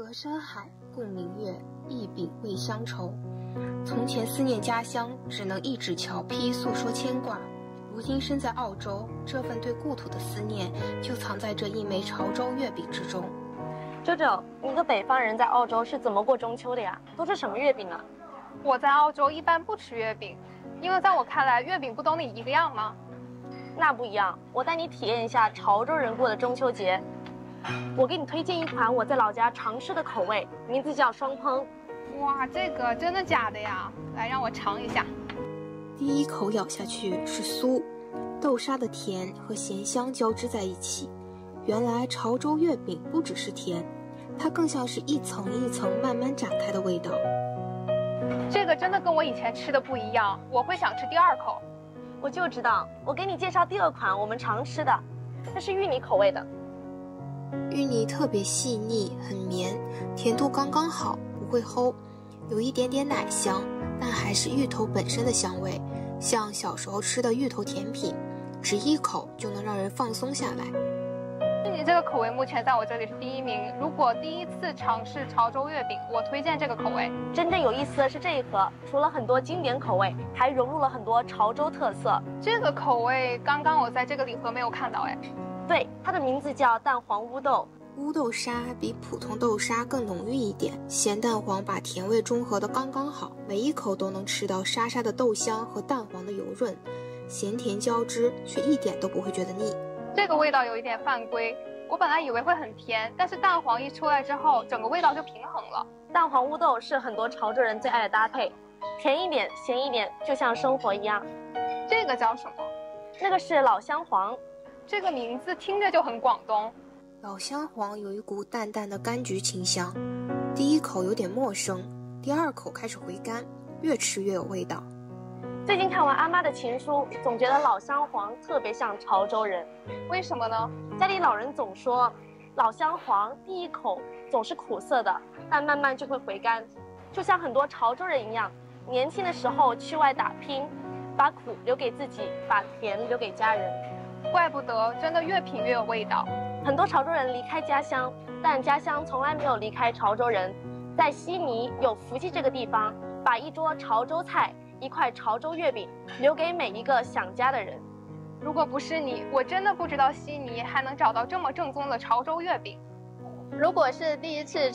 隔山海，共明月，一饼未乡愁。从前思念家乡，只能一纸桥批诉说牵挂。如今身在澳洲，这份对故土的思念，就藏在这一枚潮州月饼之中。 周周，你一个北方人在澳洲是怎么过中秋的呀？都吃什么月饼呢？ 我在澳洲一般不吃月饼，因为在我看来，月饼不都你一个样吗？ 那不一样，我带你体验一下潮州人过的中秋节。我给你推荐一款我在老家常吃的口味，名字叫双烹。 哇，这个真的假的呀？来，让我尝一下。 第一口咬下去是酥，豆沙的甜和咸香交织在一起。原来潮州月饼不只是甜，它更像是一层一层慢慢展开的味道。 这个真的跟我以前吃的不一样，我会想吃第二口。 我就知道，我给你介绍第二款我们常吃的，这是芋泥口味的。 芋泥特别细腻，很绵，甜度刚刚好，不会齁，有一点点奶香，但还是芋头本身的香味，像小时候吃的芋头甜品，只一口就能让人放松下来。 芋泥这个口味目前在我这里是第一名，如果第一次尝试潮州月饼，我推荐这个口味。 真正有意思的是这一盒，除了很多经典口味，还融入了很多潮州特色。 这个口味刚刚我在这个礼盒没有看到哎。 对，它的名字叫蛋黄乌豆。 乌豆沙比普通豆沙更浓郁一点，咸蛋黄把甜味中和的刚刚好，每一口都能吃到沙沙的豆香和蛋黄的油润，咸甜交织，却一点都不会觉得腻。 这个味道有一点犯规，我本来以为会很甜，但是蛋黄一出来之后，整个味道就平衡了。 蛋黄乌豆是很多潮州人最爱的搭配，甜一点，咸一点，就像生活一样。 这个叫什么？ 那个是老香黄。 这个名字听着就很广东。 老香黄有一股淡淡的柑橘清香，第一口有点陌生，第二口开始回甘，越吃越有味道。 最近看完阿妈的情书，总觉得老香黄特别像潮州人。 为什么呢？ 家里老人总说，老香黄第一口总是苦涩的，但慢慢就会回甘，就像很多潮州人一样，年轻的时候去外打拼，把苦留给自己，把甜留给家人。 怪不得真的越品越有味道。 很多潮州人离开家乡，但家乡从来没有离开潮州人。在悉尼有福记这个地方，把一桌潮州菜、一块潮州月饼留给每一个想家的人。 如果不是你，我真的不知道悉尼还能找到这么正宗的潮州月饼。 如果是第一次